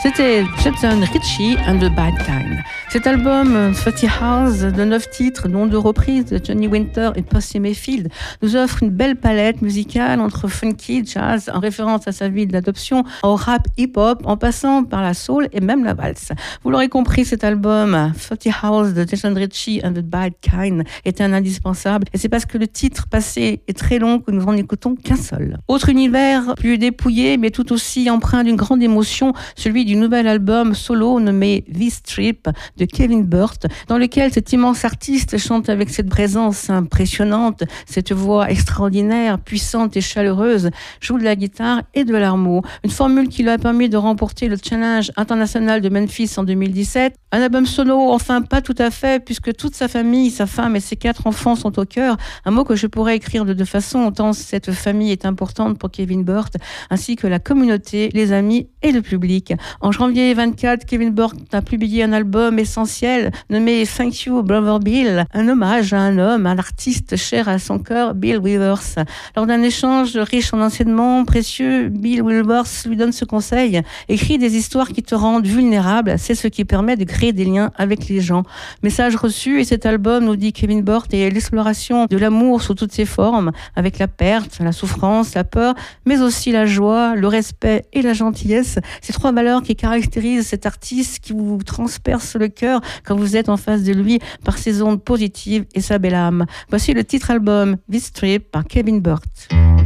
C'était Jason Ritchie and the Bad Kind. Cet album, 30 Hours, de 9 titres, dont 2 reprises de Johnny Winter et Percy Mayfield, nous offre une belle palette musicale entre funky, jazz, en référence à sa vie d'adoption, au rap hip-hop, en passant par la soul et même la valse. Vous l'aurez compris, cet album, 30 Hours de Jason Ritchie and the Bad Kind, est un indispensable, et c'est parce que le titre passé est très long que nous en écoutons qu'un seul. Autre univers, plus dépouillé, mais tout aussi empreint d'une grande émotion, celui du nouvel album solo nommé This Trip de Kevin Burt, dans lequel cet immense artiste chante avec cette présence impressionnante, cette voix extraordinaire, puissante et chaleureuse, joue de la guitare et de l'harmo. Une formule qui lui a permis de remporter le Challenge international de Memphis en 2017. Un album solo, enfin pas tout à fait, puisque toute sa famille, sa femme et ses 4 enfants sont au cœur. Un mot que je pourrais écrire de 2 façons, tant cette famille est importante pour Kevin Burt, ainsi que la communauté, les amis et le public. En janvier 24, Kevin Burt a publié un album essentiel nommé Thank You Brother Bill, un hommage à un homme, un artiste cher à son cœur, Bill Withers. Lors d'un échange riche en enseignements précieux, Bill Withers lui donne ce conseil: écris des histoires qui te rendent vulnérable, c'est ce qui permet de créer des liens avec les gens. Message reçu, et cet album, nous dit Kevin Burt, est l'exploration de l'amour sous toutes ses formes, avec la perte, la souffrance, la peur, mais aussi la joie, le respect et la gentillesse. Ces 3 valeurs qui caractérisent cet artiste qui vous transperce le cœur quand vous êtes en face de lui par ses ondes positives et sa belle âme. Voici le titre album This Trip par Kevin Burt.